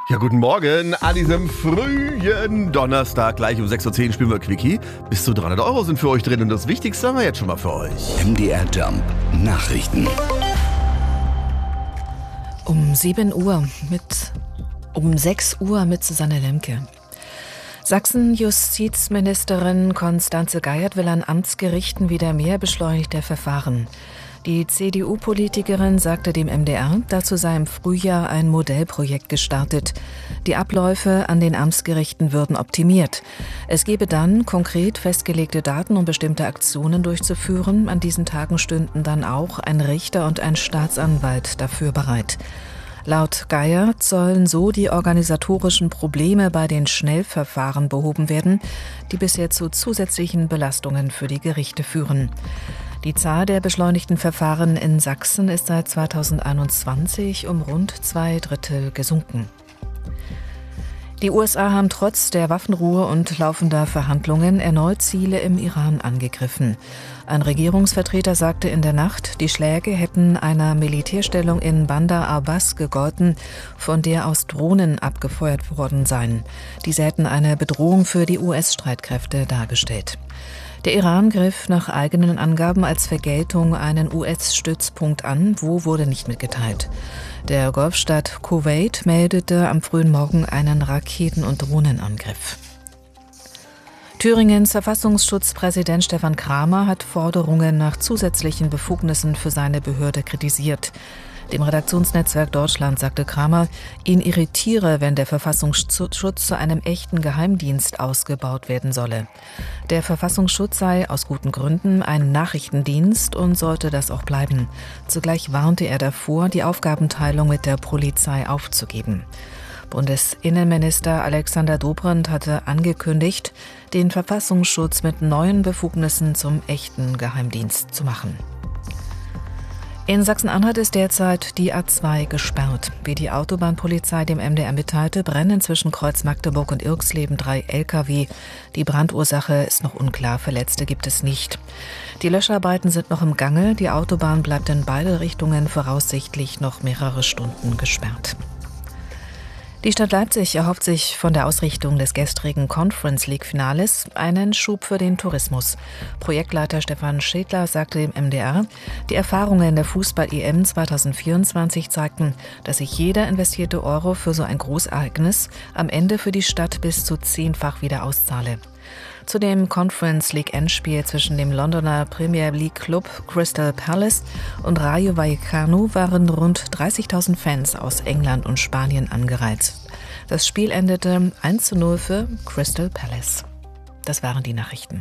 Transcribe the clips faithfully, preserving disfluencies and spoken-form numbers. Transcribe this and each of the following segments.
Ja, guten Morgen. An diesem frühen Donnerstag, gleich um sechs Uhr zehn spielen wir Quickie. Bis zu dreihundert Euro sind für euch drin und das Wichtigste haben wir jetzt schon mal für euch. M D R Jump Nachrichten. Um sieben Uhr mit, um sechs Uhr mit Susanne Lemke. Sachsen-Justizministerin Constanze Geiert will an Amtsgerichten wieder mehr beschleunigte Verfahren. Die C D U-Politikerin sagte dem M D R, dazu sei im Frühjahr ein Modellprojekt gestartet. Die Abläufe an den Amtsgerichten würden optimiert. Es gebe dann konkret festgelegte Daten, um bestimmte Aktionen durchzuführen. An diesen Tagen stünden dann auch ein Richter und ein Staatsanwalt dafür bereit. Laut Geiert sollen so die organisatorischen Probleme bei den Schnellverfahren behoben werden, die bisher zu zusätzlichen Belastungen für die Gerichte führen. Die Zahl der beschleunigten Verfahren in Sachsen ist seit zweitausendeinundzwanzig um rund zwei Drittel gesunken. Die U S A haben trotz der Waffenruhe und laufender Verhandlungen erneut Ziele im Iran angegriffen. Ein Regierungsvertreter sagte in der Nacht, die Schläge hätten einer Militärstellung in Bandar Abbas gegolten, von der aus Drohnen abgefeuert worden seien. Diese hätten eine Bedrohung für die U S-Streitkräfte dargestellt. Der Iran griff nach eigenen Angaben als Vergeltung einen U S-Stützpunkt an, wo wurde nicht mitgeteilt. Der Golfstaat Kuwait meldete am frühen Morgen einen Raketen- und Drohnenangriff. Thüringens Verfassungsschutzpräsident Stefan Kramer hat Forderungen nach zusätzlichen Befugnissen für seine Behörde kritisiert. Dem Redaktionsnetzwerk Deutschland sagte Kramer, ihn irritiere, wenn der Verfassungsschutz zu einem echten Geheimdienst ausgebaut werden solle. Der Verfassungsschutz sei aus guten Gründen ein Nachrichtendienst und sollte das auch bleiben. Zugleich warnte er davor, die Aufgabenteilung mit der Polizei aufzugeben. Bundesinnenminister Alexander Dobrindt hatte angekündigt, den Verfassungsschutz mit neuen Befugnissen zum echten Geheimdienst zu machen. In Sachsen-Anhalt ist derzeit die A zwei gesperrt. Wie die Autobahnpolizei dem M D R mitteilte, brennen zwischen Kreuz Magdeburg und Irxleben drei L K W. Die Brandursache ist noch unklar, Verletzte gibt es nicht. Die Löscharbeiten sind noch im Gange. Die Autobahn bleibt in beide Richtungen voraussichtlich noch mehrere Stunden gesperrt. Die Stadt Leipzig erhofft sich von der Ausrichtung des gestrigen Conference League-Finales einen Schub für den Tourismus. Projektleiter Stefan Schädler sagte dem M D R, die Erfahrungen der Fußball-E M zweitausendvierundzwanzig zeigten, dass sich jeder investierte Euro für so ein Großereignis am Ende für die Stadt bis zu zehnfach wieder auszahle. Zu dem Conference League Endspiel zwischen dem Londoner Premier League Club Crystal Palace und Rayo Vallecano waren rund dreißigtausend Fans aus England und Spanien angereist. Das Spiel endete eins zu null für Crystal Palace. Das waren die Nachrichten.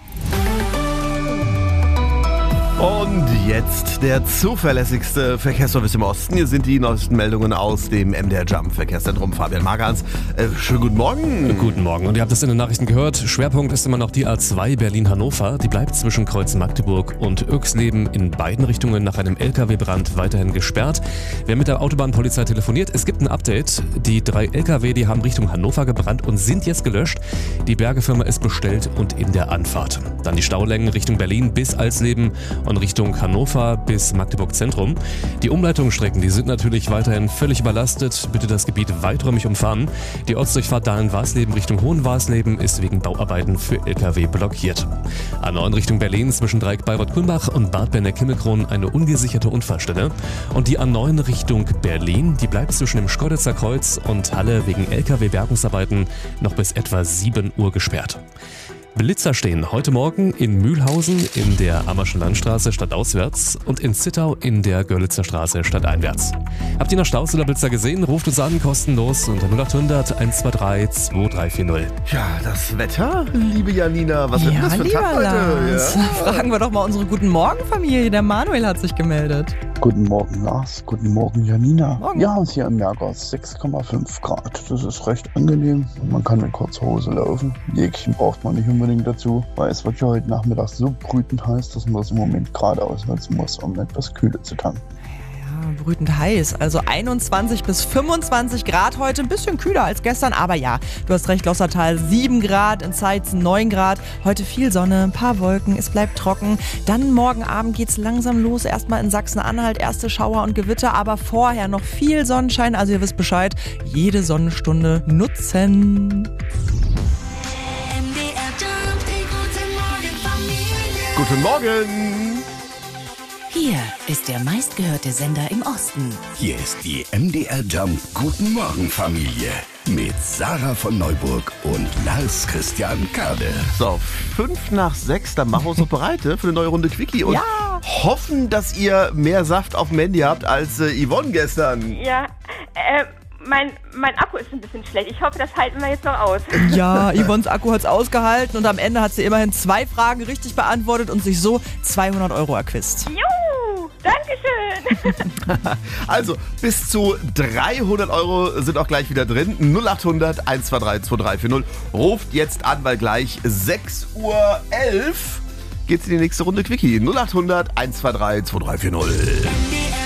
Und jetzt der zuverlässigste Verkehrsservice im Osten. Hier sind die neuesten Meldungen aus dem M D R Jump Verkehrszentrum. Fabian Magans, äh, schönen guten Morgen. Guten Morgen. Und ihr habt es in den Nachrichten gehört. Schwerpunkt ist immer noch die A zwei Berlin-Hannover. Die bleibt zwischen Kreuz Magdeburg und Irxleben in beiden Richtungen nach einem L K W-Brand weiterhin gesperrt. Wer mit der Autobahnpolizei telefoniert, es gibt ein Update. Die drei L K W, die haben Richtung Hannover gebrannt und sind jetzt gelöscht. Die Bergefirma ist bestellt und in der Anfahrt. Dann die Staulängen Richtung Berlin bis Alsleben und Richtung Hannover bis Magdeburg Zentrum. Die Umleitungsstrecken, die sind natürlich weiterhin völlig überlastet. Bitte das Gebiet weiträumig umfahren. Die Ortsdurchfahrt Dahlen-Warsleben Richtung Hohenwarsleben ist wegen Bauarbeiten für L K W blockiert. A neun Richtung Berlin zwischen Dreieck Bayreuth-Kulmbach und Bad Berneck-Himmelkron eine ungesicherte Unfallstelle. Und die A neun Richtung Berlin, die bleibt zwischen dem Schkeuditzer Kreuz und Halle wegen L K W-Bergungsarbeiten noch bis etwa sieben Uhr gesperrt. Blitzer stehen heute Morgen in Mühlhausen in der Ammerschen Landstraße stadtauswärts und in Zittau in der Görlitzer Straße stadteinwärts. Habt ihr noch Staus oder Blitzer gesehen? Ruft uns an, kostenlos unter null acht hundert eins zwei drei zwei drei vier null. Ja, das Wetter, liebe Janina, was wird ja, das für ein Tag heute? Lars. Ja. Fragen wir doch mal unsere Guten Morgen-Familie. Der Manuel hat sich gemeldet. Guten Morgen, Lars. Guten Morgen, Janina. Morgen. Ja, und hier im Mergers sechs Komma fünf Grad. Das ist recht angenehm. Man kann mit kurzer Hose laufen. Jäckchen braucht man nicht unbedingt dazu, weil es wird ja heute Nachmittag so brütend heiß, dass man das im Moment gerade ausnutzen muss, um etwas Kühle zu tanken. Ja, brütend heiß. Also einundzwanzig bis fünfundzwanzig Grad heute, ein bisschen kühler als gestern, aber ja, du hast recht, Lossertal sieben Grad, in Zeitz neun Grad. Heute viel Sonne, ein paar Wolken, es bleibt trocken. Dann morgen Abend geht's langsam los, erstmal in Sachsen-Anhalt, erste Schauer und Gewitter, aber vorher noch viel Sonnenschein, also ihr wisst Bescheid, jede Sonnenstunde nutzen. Guten Morgen! Hier ist der meistgehörte Sender im Osten. Hier ist die M D R Jump Guten Morgen Familie mit Sarah von Neuburg und Lars Christian Kade. So, fünf nach sechs, dann machen wir uns noch bereit für eine neue Runde Quickie und Ja. hoffen, dass ihr mehr Saft auf dem Handy habt als äh, Yvonne gestern. Ja, äh, mein, mein Akku ist ein bisschen schlecht. Ich hoffe, das halten wir jetzt noch aus. Ja, Yvonnes Akku hat's ausgehalten und am Ende hat sie immerhin zwei Fragen richtig beantwortet und sich so zweihundert Euro erquist. Juhu, Dankeschön. Also, bis zu dreihundert Euro sind auch gleich wieder drin. null acht hundert eins zwei drei zwei drei vier null. Ruft jetzt an, weil gleich sechs Uhr elf geht's in die nächste Runde Quickie. null acht hundert eins zwei drei zwei drei vier null.